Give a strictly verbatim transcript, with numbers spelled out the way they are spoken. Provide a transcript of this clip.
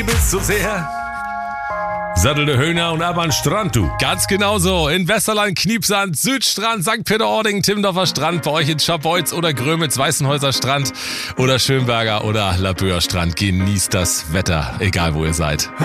liebes so sehr. Sattelte Höhner und ab an den Strand, du. Ganz genau so. In Westerland, Kniepsand, Südstrand, Sankt Peter-Ording, Timmendorfer Strand, bei euch in Scharbeutz oder Grömitz, Weißenhäuser Strand oder Schönberger oder Laboer Strand. Genießt das Wetter, egal wo ihr seid.